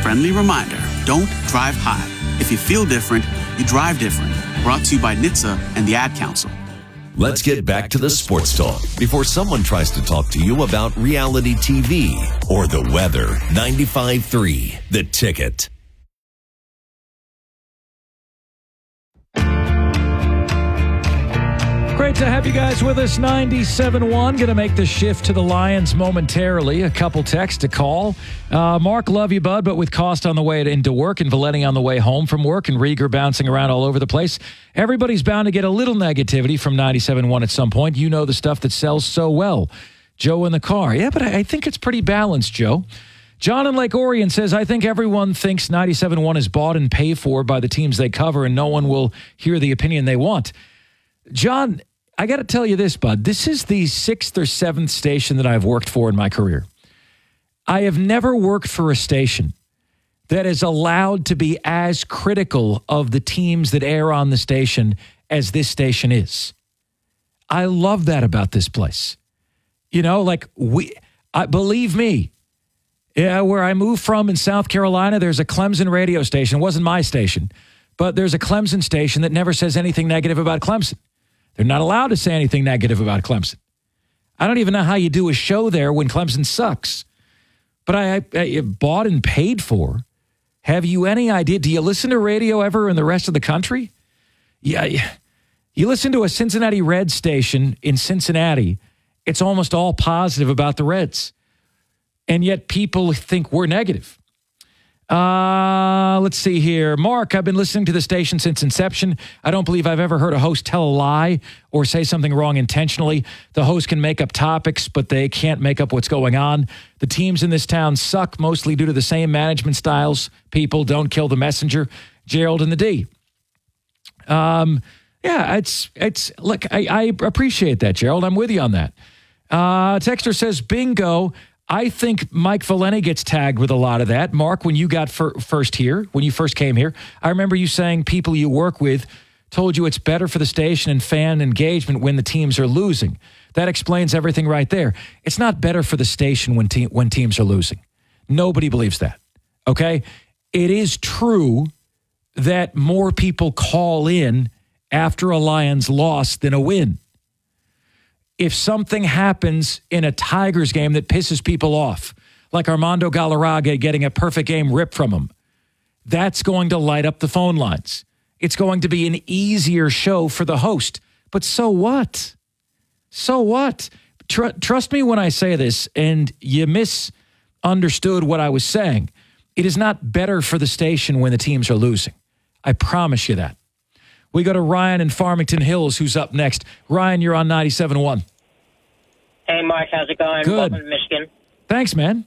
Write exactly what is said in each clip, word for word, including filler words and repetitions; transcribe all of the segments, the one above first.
friendly reminder, don't drive high. If you feel different, you drive different. Brought to you by N H T S A and the Ad Council. Let's get back to the sports talk before someone tries to talk to you about reality T V or the weather. ninety-five point three, The Ticket. Great to have you guys with us. ninety-seven point one. Going to make the shift to the Lions momentarily. A couple texts to call. Uh, Mark, love you, bud, but with Cost on the way into work and Valenti on the way home from work and Rieger bouncing around all over the place, everybody's bound to get a little negativity from ninety-seven point one at some point. You know the stuff that sells so well. Joe in the car. Yeah, but I think it's pretty balanced, Joe. John in Lake Orion says, I think everyone thinks ninety-seven point one is bought and paid for by the teams they cover, and no one will hear the opinion they want. John, I got to tell you this, bud. This is the sixth or seventh station that I've worked for in my career. I have never worked for a station that is allowed to be as critical of the teams that air on the station as this station is. I love that about this place. You know, like, we, I, believe me, yeah, where I moved from in South Carolina, there's a Clemson radio station. It wasn't my station, but there's a Clemson station that never says anything negative about Clemson. They're not allowed to say anything negative about Clemson. I don't even know how you do a show there when Clemson sucks. But I, I, I bought and paid for. Have you any idea? Do you listen to radio ever in the rest of the country? Yeah, you listen to a Cincinnati Reds station in Cincinnati, it's almost all positive about the Reds. And yet people think we're negative. Uh, let's see here. Mark, I've been listening to the station since inception. I don't believe I've ever heard a host tell a lie or say something wrong intentionally. The host can make up topics, but they can't make up what's going on. The teams in this town suck mostly due to the same management styles. People don't kill the messenger. Gerald and the D. Um, yeah, it's, it's, look, I, I appreciate that, Gerald. I'm with you on that. Uh, Texter says, bingo. I think Mike Valenti gets tagged with a lot of that. Mark, when you got fir- first here, when you first came here, I remember you saying people you work with told you it's better for the station and fan engagement when the teams are losing. That explains everything right there. It's not better for the station when te- when teams are losing. Nobody believes that, okay? It is true that more people call in after a Lions loss than a win. If something happens in a Tigers game that pisses people off, like Armando Galarraga getting a perfect game ripped from him, that's going to light up the phone lines. It's going to be an easier show for the host. But so what? So what? Tr- trust me when I say this, and you misunderstood what I was saying. It is not better for the station when the teams are losing. I promise you that. We go to Ryan in Farmington Hills, who's up next. Ryan, you're on ninety-seven point one. Hey, Mark, how's it going? Good. Welcome to Michigan. Thanks, man.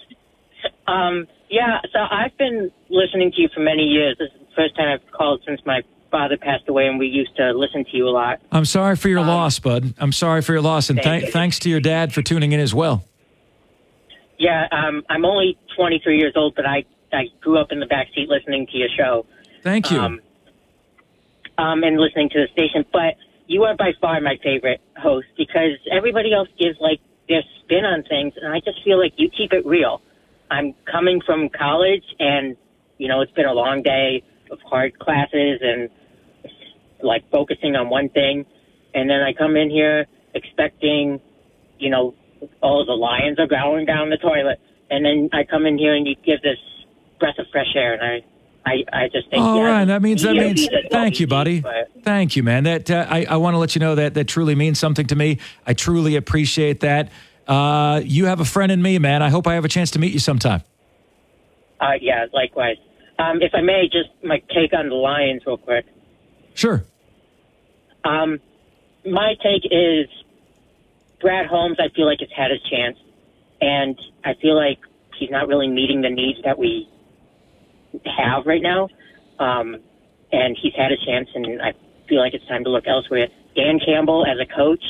Um, yeah, so I've been listening to you for many years. This is the first time I've called since my father passed away, and we used to listen to you a lot. I'm sorry for your um, loss, bud. I'm sorry for your loss, and thank th- thanks to your dad for tuning in as well. Yeah, um, I'm only twenty-three years old, but I, I grew up in the backseat listening to your show. Thank you. Um, Um, and listening to the station, but you are by far my favorite host because everybody else gives like their spin on things, and I just feel like you keep it real. I'm coming from college, and you know it's been a long day of hard classes and like focusing on one thing, and then I come in here expecting, you know, all the Lions are going down the toilet, and then I come in here and you give this breath of fresh air, and I. I, I just think, All yeah, right, that means that he- means. he's a- Thank you, buddy. but- Thank you, man. That uh, I I want to let you know that that truly means something to me. I truly appreciate that. Uh, you have a friend in me, man. I hope I have a chance to meet you sometime. Uh, yeah, likewise. Um, if I may, just my take on the Lions real quick. Sure. Um, my take is Brad Holmes, I feel like, has had his chance, and I feel like he's not really meeting the needs that we have right now. Um, and he's had a chance, and I feel like it's time to look elsewhere. Dan Campbell as a coach,